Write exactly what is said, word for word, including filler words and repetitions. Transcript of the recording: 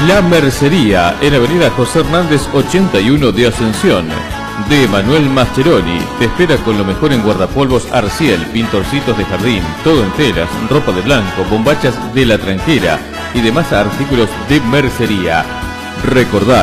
La Mercería, en Avenida José Hernández ochenta y uno de Ascensión. De Manuel Mascheroni, te espera con lo mejor en guardapolvos Arciel, pintorcitos de jardín, todo en telas, ropa de blanco, bombachas de la tranquera y demás artículos de mercería. Recordá